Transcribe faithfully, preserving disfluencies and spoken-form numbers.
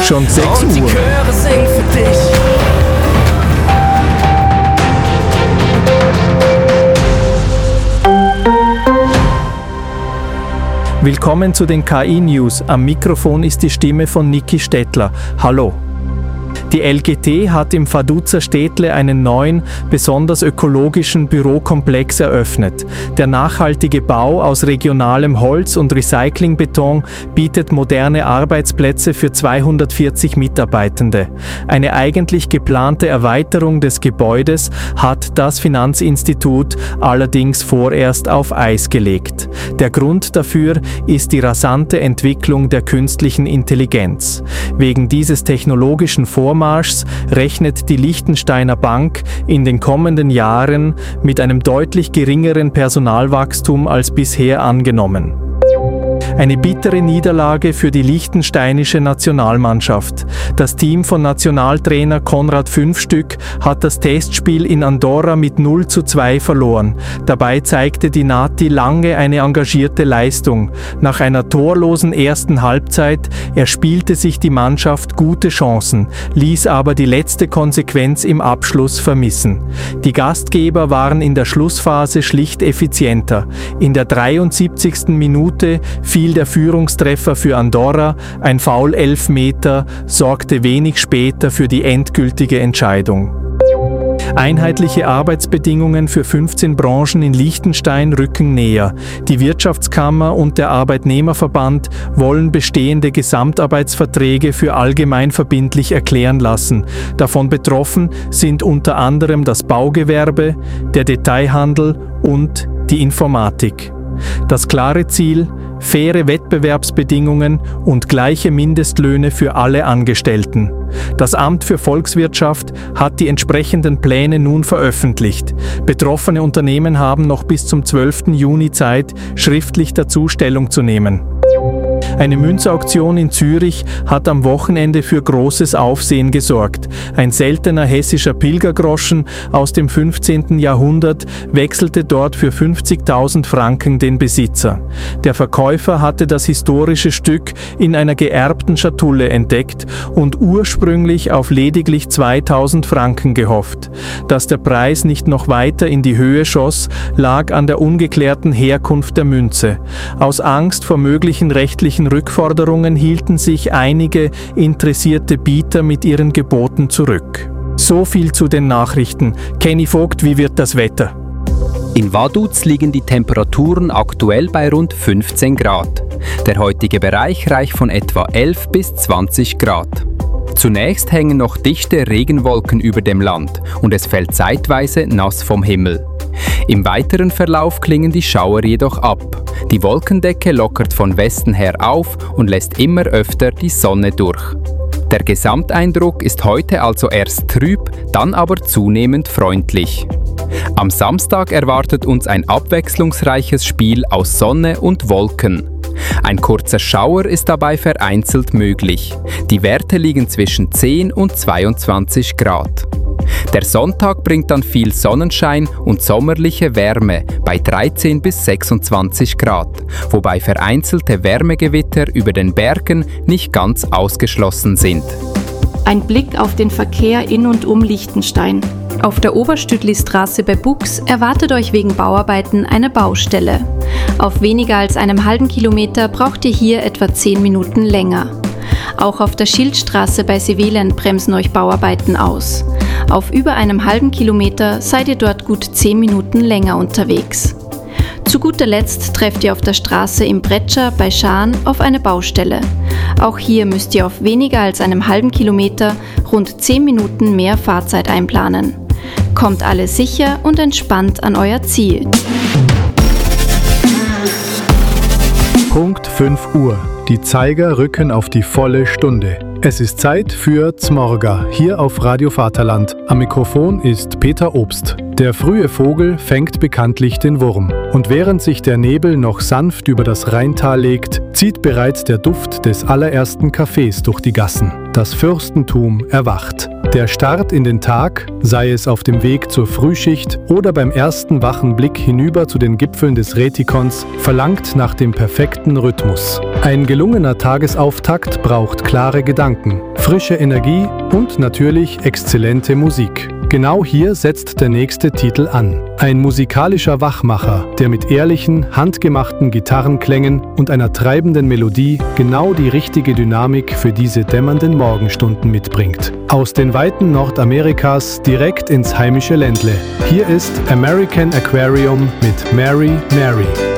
Schon sechs und die Uhr. Chöre singen für dich. Willkommen zu den K I-News. Am Mikrofon ist die Stimme von Niki Stettler. Hallo. Die L G T hat im Vaduz Städtle einen neuen, besonders ökologischen Bürokomplex eröffnet. Der nachhaltige Bau aus regionalem Holz und Recyclingbeton bietet moderne Arbeitsplätze für zweihundertvierzig Mitarbeitende. Eine eigentlich geplante Erweiterung des Gebäudes hat das Finanzinstitut allerdings vorerst auf Eis gelegt. Der Grund dafür ist die rasante Entwicklung der künstlichen Intelligenz. Wegen dieses technologischen Vormarschs rechnet die Liechtensteiner Bank in den kommenden Jahren mit einem deutlich geringeren Personalwachstum als bisher angenommen. Eine bittere Niederlage für die liechtensteinische Nationalmannschaft. Das Team von Nationaltrainer Konrad Fünfstück hat das Testspiel in Andorra mit null zu zwei verloren. Dabei zeigte die Nati lange eine engagierte Leistung. Nach einer torlosen ersten Halbzeit erspielte sich die Mannschaft gute Chancen, ließ aber die letzte Konsequenz im Abschluss vermissen. Die Gastgeber waren in der Schlussphase schlicht effizienter. In der dreiundsiebzigsten Minute fiel der Führungstreffer für Andorra, ein Foul-Elfmeter sorgte wenig später für die endgültige Entscheidung. Einheitliche Arbeitsbedingungen für fünfzehn Branchen in Liechtenstein rücken näher. Die Wirtschaftskammer und der Arbeitnehmerverband wollen bestehende Gesamtarbeitsverträge für allgemein verbindlich erklären lassen. Davon betroffen sind unter anderem das Baugewerbe, der Detailhandel und die Informatik. Das klare Ziel: faire Wettbewerbsbedingungen und gleiche Mindestlöhne für alle Angestellten. Das Amt für Volkswirtschaft hat die entsprechenden Pläne nun veröffentlicht. Betroffene Unternehmen haben noch bis zum zwölften Juni Zeit, schriftlich dazu Stellung zu nehmen. Eine Münzauktion in Zürich hat am Wochenende für großes Aufsehen gesorgt. Ein seltener hessischer Pilgergroschen aus dem fünfzehnten Jahrhundert wechselte dort für fünfzigtausend Franken den Besitzer. Der Verkäufer hatte das historische Stück in einer geerbten Schatulle entdeckt und ursprünglich auf lediglich zweitausend Franken gehofft. Dass der Preis nicht noch weiter in die Höhe schoss, lag an der ungeklärten Herkunft der Münze. Aus Angst vor möglichen rechtlichen Rückforderungen hielten sich einige interessierte Bieter mit ihren Geboten zurück. So viel zu den Nachrichten. Kenny Vogt, wie wird das Wetter? In Vaduz liegen die Temperaturen aktuell bei rund fünfzehn Grad. Der heutige Bereich reicht von etwa elf bis zwanzig Grad. Zunächst hängen noch dichte Regenwolken über dem Land und es fällt zeitweise nass vom Himmel. Im weiteren Verlauf klingen die Schauer jedoch ab. Die Wolkendecke lockert von Westen her auf und lässt immer öfter die Sonne durch. Der Gesamteindruck ist heute also erst trüb, dann aber zunehmend freundlich. Am Samstag erwartet uns ein abwechslungsreiches Spiel aus Sonne und Wolken. Ein kurzer Schauer ist dabei vereinzelt möglich. Die Werte liegen zwischen zehn und zweiundzwanzig Grad. Der Sonntag bringt dann viel Sonnenschein und sommerliche Wärme bei dreizehn bis sechsundzwanzig Grad, wobei vereinzelte Wärmegewitter über den Bergen nicht ganz ausgeschlossen sind. Ein Blick auf den Verkehr in und um Liechtenstein. Auf der Oberstüdli-Straße bei Bux erwartet euch wegen Bauarbeiten eine Baustelle. Auf weniger als einem halben Kilometer braucht ihr hier etwa zehn Minuten länger. Auch auf der Schildstraße bei Sevelen bremsen euch Bauarbeiten aus. Auf über einem halben Kilometer seid ihr dort gut zehn Minuten länger unterwegs. Zu guter Letzt trefft ihr auf der Straße im Bretscher bei Schaan auf eine Baustelle. Auch hier müsst ihr auf weniger als einem halben Kilometer rund zehn Minuten mehr Fahrzeit einplanen. Kommt alle sicher und entspannt an euer Ziel. Punkt fünf Uhr. Die Zeiger rücken auf die volle Stunde. Es ist Zeit für Zmorga, hier auf Radio Vaterland. Am Mikrofon ist Peter Obst. Der frühe Vogel fängt bekanntlich den Wurm. Und während sich der Nebel noch sanft über das Rheintal legt, zieht bereits der Duft des allerersten Kaffees durch die Gassen. Das Fürstentum erwacht. Der Start in den Tag, sei es auf dem Weg zur Frühschicht oder beim ersten wachen Blick hinüber zu den Gipfeln des Retikons, verlangt nach dem perfekten Rhythmus. Ein gelungener Tagesauftakt braucht klare Gedanken, frische Energie und natürlich exzellente Musik. Genau hier setzt der nächste Titel an. Ein musikalischer Wachmacher, der mit ehrlichen, handgemachten Gitarrenklängen und einer treibenden Melodie genau die richtige Dynamik für diese dämmernden Morgenstunden mitbringt. Aus den Weiten Nordamerikas direkt ins heimische Ländle. Hier ist American Aquarium mit Mary Mary.